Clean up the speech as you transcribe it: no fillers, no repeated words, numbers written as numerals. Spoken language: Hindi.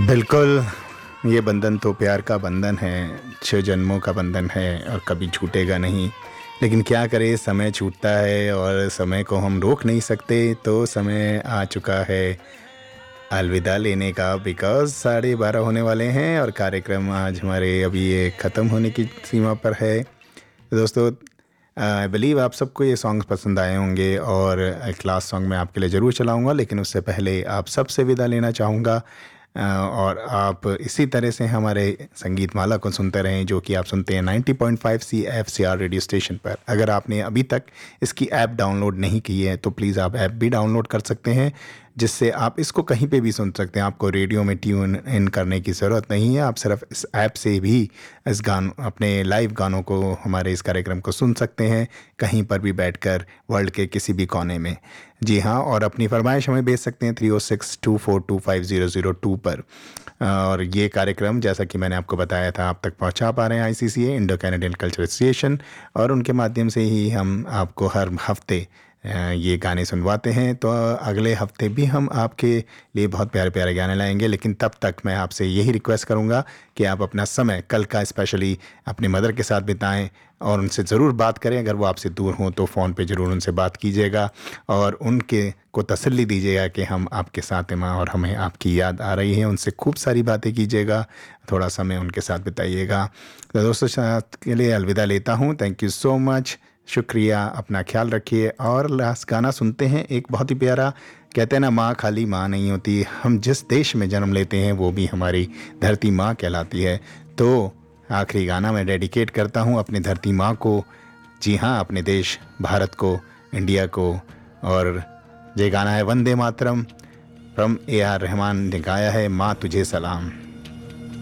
बिल्कुल, ये बंधन तो प्यार का बंधन है, 6 जन्मों का बंधन है और कभी छूटेगा नहीं। लेकिन क्या करें, समय छूटता है और समय को हम रोक नहीं सकते, तो समय आ चुका है अलविदा लेने का बिकॉज़ 12:30 होने वाले हैं और कार्यक्रम आज हमारे अभी ये ख़त्म होने की सीमा पर है। तो दोस्तों, आई बिलीव आप सबको ये सॉन्ग्स पसंद आए होंगे और एक लास्ट सॉन्ग मैं आपके लिए ज़रूर चलाऊँगा, लेकिन उससे पहले आप सबसे विदा लेना चाहूँगा। और आप इसी तरह से हमारे संगीत माला को सुनते रहें, जो कि आप सुनते हैं 90.5 CFCR रेडियो स्टेशन पर। अगर आपने अभी तक इसकी ऐप डाउनलोड नहीं की है तो प्लीज़ आप ऐप भी डाउनलोड कर सकते हैं, जिससे आप इसको कहीं पे भी सुन सकते हैं। आपको रेडियो में ट्यून इन करने की ज़रूरत नहीं है, आप सिर्फ इस ऐप से भी इस गान अपने लाइव गानों को, हमारे इस कार्यक्रम को सुन सकते हैं, कहीं पर भी बैठकर वर्ल्ड के किसी भी कोने में। जी हाँ, और अपनी फरमाइश हमें भेज सकते हैं 30624250002 पर। और ये कार्यक्रम, जैसा कि मैंने आपको बताया था, आप तक पहुंचा पा रहे हैं ICCA, Indo Canadian culture association, और उनके माध्यम से ही हम आपको हर हफ्ते ये गाने सुनवाते हैं। तो अगले हफ्ते भी हम आपके लिए बहुत प्यारे प्यारे गाने लाएंगे, लेकिन तब तक मैं आपसे यही रिक्वेस्ट करूंगा कि आप अपना समय कल का स्पेशली अपनी मदर के साथ बिताएं और उनसे ज़रूर बात करें। अगर वो आपसे दूर हों तो फ़ोन पे ज़रूर उनसे बात कीजिएगा और उनके को तसल्ली दीजिएगा कि हम आपके साथ हैं माँ और हमें आपकी याद आ रही है। उनसे खूब सारी बातें कीजिएगा, थोड़ा समय उनके साथ बिताइएगा। तो दोस्तों, साथ के लिए अलविदा लेता हूँ। थैंक यू सो मच, शुक्रिया, अपना ख्याल रखिए। और लास्ट गाना सुनते हैं, एक बहुत ही प्यारा। कहते हैं ना, माँ खाली माँ नहीं होती, हम जिस देश में जन्म लेते हैं वो भी हमारी धरती माँ कहलाती है। तो आखिरी गाना मैं डेडिकेट करता हूँ अपनी धरती माँ को, जी हाँ, अपने देश भारत को, इंडिया को। और ये गाना है वंदे मातरम फ्रॉम AR रहमान ने गाया है, माँ तुझे सलाम।